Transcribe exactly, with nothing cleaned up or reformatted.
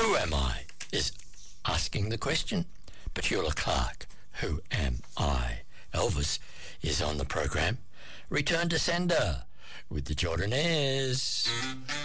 Who am I is asking the question. Petula Clark, who am I? Elvis is on the program. Return to sender with the Jordanaires.